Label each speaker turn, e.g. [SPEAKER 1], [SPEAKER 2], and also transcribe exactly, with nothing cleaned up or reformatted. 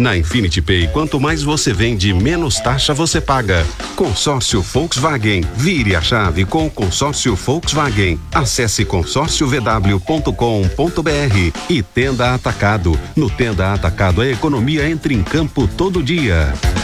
[SPEAKER 1] Na Infinity Pay, quanto mais você vende, menos taxa você paga. Consórcio Volkswagen. Vire a chave com o consórcio Volkswagen. Acesse consórcio v w ponto com ponto b r e Tenda Atacado. No Tenda Atacado, a economia entra em campo todo dia.